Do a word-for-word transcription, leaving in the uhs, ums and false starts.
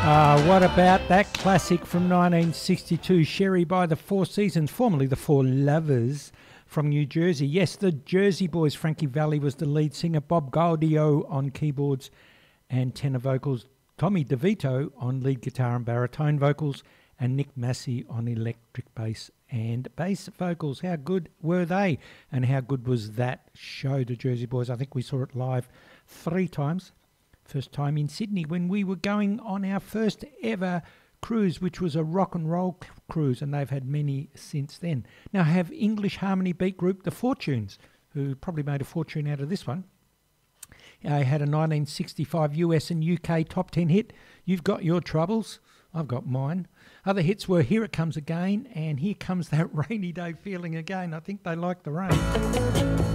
Uh, what about that classic from nineteen sixty-two, Sherry by the Four Seasons, formerly the Four Lovers, from New Jersey. Yes, the Jersey Boys. Frankie Valli was the lead singer, Bob Gaudio on keyboards and tenor vocals, Tommy DeVito on lead guitar and baritone vocals, and Nick Massey on electric bass and bass vocals. How good were they? And how good was that show, the Jersey Boys? I think we saw it live three times. First time in Sydney when we were going on our first ever cruise, which was a rock and roll cruise, and they've had many since then. Now, have English harmony beat group The Fortunes, who probably made a fortune out of this one. They had a nineteen sixty-five U S and U K top ten hit, You've Got Your Troubles, I've Got Mine. Other hits were Here It Comes Again and Here Comes That Rainy Day Feeling Again. I think they like the rain.